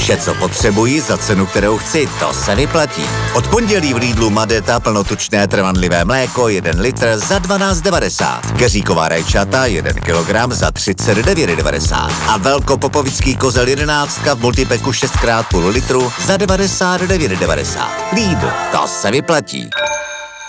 Vše, co potřebuji za cenu, kterou chci, to se vyplatí. Od pondělí v Lidlu Madeta plnotučné trvanlivé mléko 1 litr za 12,90. Keříková rajčata 1 kilogram za 39,90. A velkopopovický kozel 11 v multipeku 6x půl litru za 99,90. Lidl, to se vyplatí.